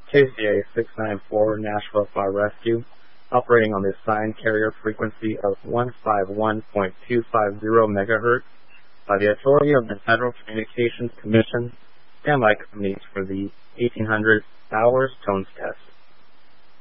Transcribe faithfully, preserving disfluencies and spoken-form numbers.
K C A six nine four Nashville Fire Rescue, operating on the assigned carrier frequency of one fifty-one point two five zero megahertz by the authority of the Federal Communications Commission. Standby companies for the eighteen hundred hours tones test.